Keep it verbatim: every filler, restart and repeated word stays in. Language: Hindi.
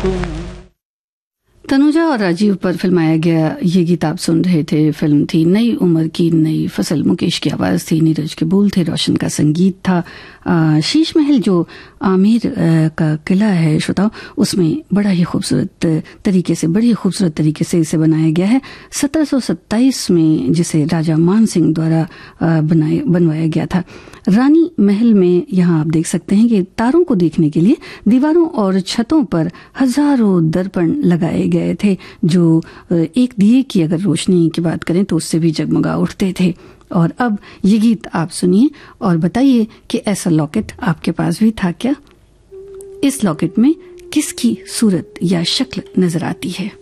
तनुजा और राजीव पर फिल्माया गया ये गीत आप सुन रहे थे। फिल्म थी नई उम्र की नई फसल। मुकेश की आवाज थी, नीरज के बोल थे, रोशन का संगीत था। आ, शीश महल जो आमेर आ, का किला है श्रोताओ, उसमें बड़ा ही खूबसूरत तरीके से बड़ी खूबसूरत तरीके से इसे बनाया गया है। सत्रह सौ सत्ताईस में जिसे राजा मान सिंह द्वारा बनाए बनवाया गया था। रानी महल में यहाँ आप देख सकते हैं कि तारों को देखने के लिए दीवारों और छतों पर हजारों दर्पण लगाए गए थे, जो एक दिए की अगर रोशनी की बात करें तो उससे भी जगमगा उठते थे। और अब ये गीत आप सुनिए और बताइए कि ऐसा लॉकेट आपके पास भी था क्या? इस लॉकेट में किसकी सूरत या शक्ल नजर आती है?